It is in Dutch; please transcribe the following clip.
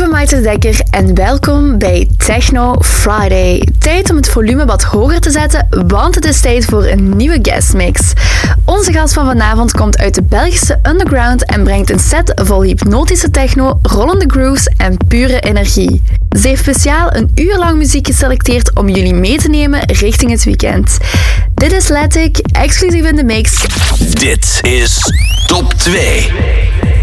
ben Maite Dekker en welkom bij Techno Friday. Tijd om het volume wat hoger te zetten, want het is tijd voor een nieuwe guestmix. Onze gast van vanavond komt uit de Belgische underground en brengt een set vol hypnotische techno, rollende grooves en pure energie. Ze heeft speciaal een uur lang muziek geselecteerd om jullie mee te nemen richting het weekend. Dit is Letic, exclusief in de mix. Dit is Top 2.